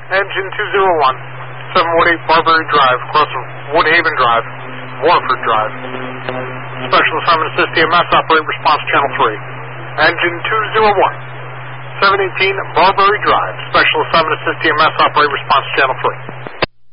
Engine 201, 718 Barbary Drive, across from Woodhaven Drive, Waterford Drive. Special Assignment Assist EMS, operate response channel 3. Engine 201, 718 Barbary Drive, Special Assignment Assist EMS, operate response channel 3.